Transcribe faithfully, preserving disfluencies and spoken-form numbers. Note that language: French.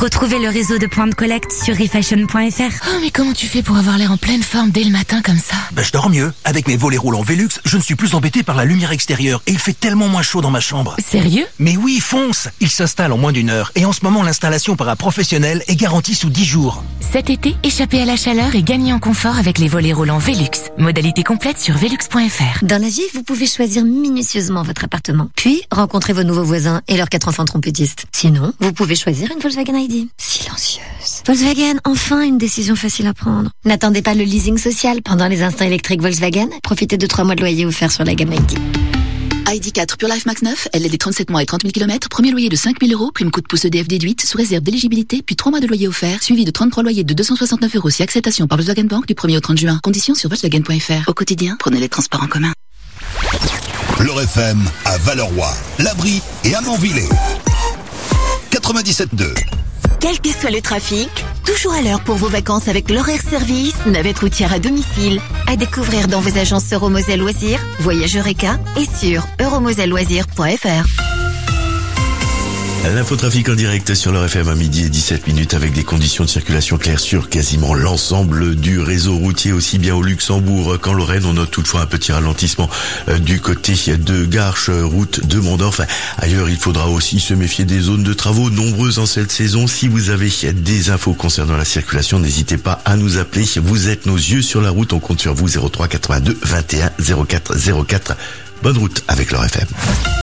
Retrouvez le réseau de points de collecte sur refashion point f r. Oh, mais comment tu fais pour avoir l'air en pleine forme dès le matin comme ça? Bah, je dors mieux. Avec mes volets roulants Velux, je ne suis plus embêté par la lumière extérieure et il fait tellement moins chaud dans ma chambre. Sérieux? Mais oui, fonce! Il s'installe en moins d'une heure et en ce moment, l'installation par un professionnel est garantie sous dix jours. Cet été, échappez à la chaleur et gagnez en confort avec les volets roulants Velux. Modalité complète sur velux point f r. Dans la vie, vous pouvez choisir minutieusement votre appartement, puis rencontrer vos nouveaux voisins et leurs quatre enfants trompettistes. Sinon, vous pouvez choisir une Volkswagen I D. Silencieuse. Volkswagen, enfin une décision facile à prendre. N'attendez pas le leasing social pendant les instants électriques Volkswagen. Profitez de trois mois de loyer offerts sur la gamme I D. I D quatre Pure Life Max neuf, L L D trente-sept mois et trente mille kilomètres, premier loyer de cinq mille euros, prime coup de pouce E D F déduite, sous réserve d'éligibilité, puis trois mois de loyer offert, suivi de trente-trois loyers de deux cent soixante-neuf euros si acceptation par Volkswagen Bank du premier au trente juin. Conditions sur Volkswagen point f r. Au quotidien, prenez les transports en commun. L'Or F M à Valeroy, Labri et à Manvillers. quatre-vingt-dix-sept deux. Quel que soit le trafic, toujours à l'heure pour vos vacances avec l'horaire service, navette routière à domicile. À découvrir dans vos agences Euromoselle Loisirs, Voyage Eureka et sur euromoselle loisirs point f r. L'infotrafic en direct sur l'Or F M à midi et dix-sept minutes avec des conditions de circulation claires sur quasiment l'ensemble du réseau routier, aussi bien au Luxembourg qu'en Lorraine. On note toutefois un petit ralentissement du côté de Garches, route de Mondorf. Ailleurs, il faudra aussi se méfier des zones de travaux nombreuses en cette saison. Si vous avez des infos concernant la circulation, n'hésitez pas à nous appeler. Vous êtes nos yeux sur la route. On compte sur vous. zéro trois quatre-vingt-deux vingt et un zéro quatre zéro quatre. Bonne route avec l'Or F M.